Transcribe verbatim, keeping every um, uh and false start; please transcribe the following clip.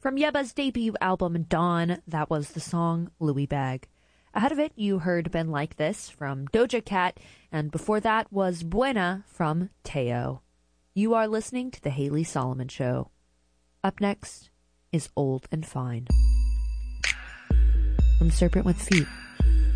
From Yebba's debut album Dawn, that was the song Louis Bag. Ahead of it, you heard Been Like This from Doja Cat, and before that was Buena from Teo. You are listening to The Haley Solomon Show. Up next is Old and Fine from Serpent with Feet.